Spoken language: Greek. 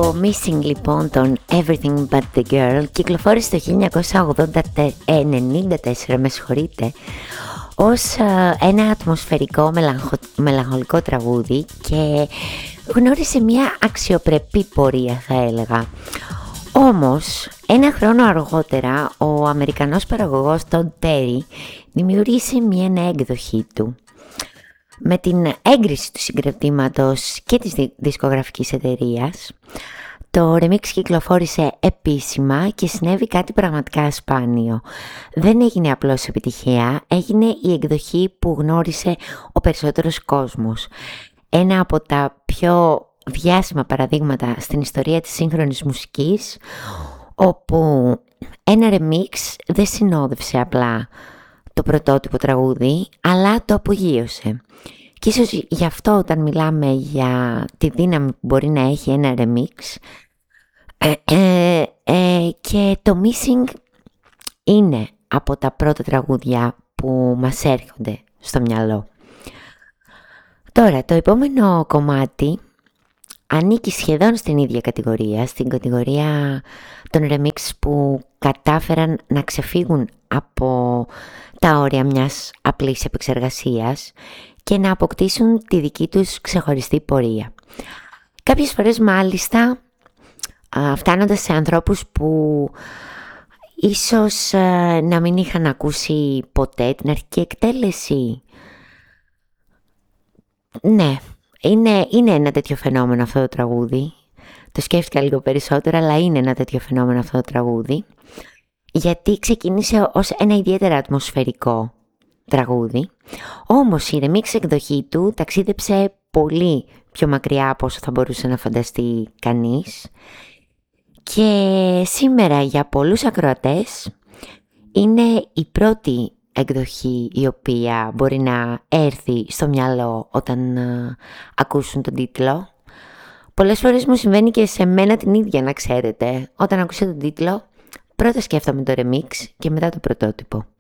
Το Missing λοιπόν των Everything But The Girl κυκλοφόρησε το 1994 με συγχωρείτε, ως ένα ατμοσφαιρικό μελαγχολικό τραγούδι και γνώρισε μια αξιοπρεπή πορεία, θα έλεγα. Όμως, ένα χρόνο αργότερα, ο Αμερικανός παραγωγός Todd Terry δημιούργησε μια νέα εκδοχή του. Με την έγκριση του συγκροτήματος και της δισκογραφικής εταιρείας, το remix κυκλοφόρησε επίσημα και συνέβη κάτι πραγματικά σπάνιο. Δεν έγινε απλώς επιτυχία, έγινε η εκδοχή που γνώρισε ο περισσότερος κόσμος. Ένα από τα πιο διάσημα παραδείγματα στην ιστορία της σύγχρονης μουσικής, όπου ένα remix δεν συνόδευσε απλά το πρωτότυπο τραγούδι, αλλά το απογείωσε. Και ίσως γι' αυτό όταν μιλάμε για τη δύναμη που μπορεί να έχει ένα remix, και το Missing είναι από τα πρώτα τραγούδια που μας έρχονται στο μυαλό. Τώρα, το επόμενο κομμάτι ανήκει σχεδόν στην ίδια κατηγορία, στην κατηγορία των remix που κατάφεραν να ξεφύγουν από τα όρια μιας απλής επεξεργασίας και να αποκτήσουν τη δική τους ξεχωριστή πορεία. Κάποιες φορές μάλιστα φτάνοντας σε ανθρώπους που ίσως να μην είχαν ακούσει ποτέ την αρχική εκτέλεση. Ναι, είναι ένα τέτοιο φαινόμενο αυτό το τραγούδι. Το σκέφτηκα λίγο περισσότερο, αλλά είναι ένα τέτοιο φαινόμενο αυτό το τραγούδι, γιατί ξεκίνησε ως ένα ιδιαίτερα ατμοσφαιρικό τραγούδι, όμως η remix εκδοχή του ταξίδεψε πολύ πιο μακριά από όσο θα μπορούσε να φανταστεί κανείς και σήμερα για πολλούς ακροατές είναι η πρώτη εκδοχή η οποία μπορεί να έρθει στο μυαλό όταν ακούσουν τον τίτλο. Πολλές φορές μου συμβαίνει και σε μένα την ίδια, να ξέρετε. Όταν ακούσω τον τίτλο, πρώτα σκέφτομαι το remix και μετά το πρωτότυπο.